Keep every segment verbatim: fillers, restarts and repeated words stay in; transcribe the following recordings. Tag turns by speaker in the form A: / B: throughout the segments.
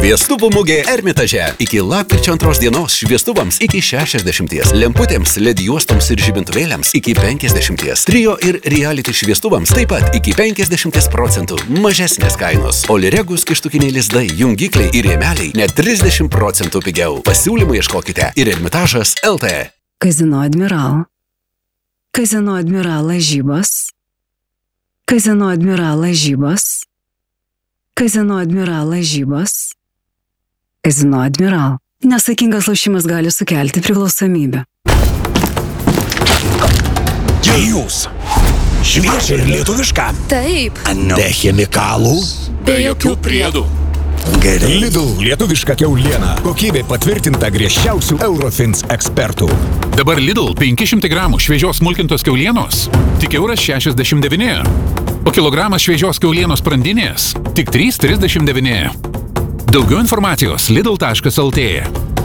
A: Šviestuvų mugė Ermitaže. Iki lapkričio antros dienos šviestuvams iki šešiasdešimties, lemputėms, led juostoms ir žibintuvėliams iki penkiasdešimties, trio ir reality šviestuvams taip pat iki penkiasdešimties procentų mažesnės kainos. Oliregus kištukiniai lizdai, jungikliai ir rėmeliai net trisdešimt procentų pigiau. Pasiūlymų ieškokite ir Ermitažas L T.
B: Kazino Admiral. Kazino Admiral lažybos. Kazino Admiral lažybos. Kazino Admiral lažybos. Kazino Admiral. Nesaikingas lošimas gali sukelti priklausomybę.
C: Jūs. Šviežia ir lietuviška.
D: Taip.
C: Be chemikalų.
D: Be jokių priedų.
C: Gerai. Lidl lietuviška kiauliena. Kokybė patvirtinta griežčiausių Eurofins ekspertų.
E: Dabar Lidl penki šimtai gramų šviežios smulkintos kiaulienos tik euras šešiasdešimt devyni. O kilogramas šviežios kiaulienos sprandinės tik trys trisdešimt devyni. Daugiau informacijos lidl taškas el tė.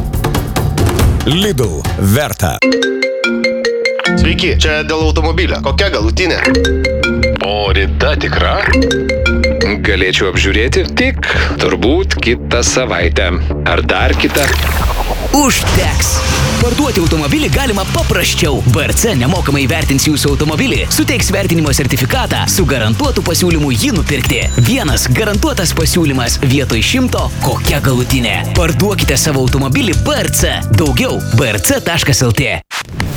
C: Lidl verta.
F: Sveiki, čia dėl automobilio. Kokia galutinė?
G: O rida tikra? Galėčiau apžiūrėti tik turbūt kitą savaitę. Ar dar kitą?
H: Užteks! Parduoti automobilį galima paprasčiau. B R C nemokamai įvertins jūsų automobilį, suteiks vertinimo sertifikatą, su garantuotu pasiūlymu jį nupirkti. Vienas garantuotas pasiūlymas vietoj šimto, kokia galutinė. Parduokite savo automobilį B R C. Daugiau B R C taškas el tė.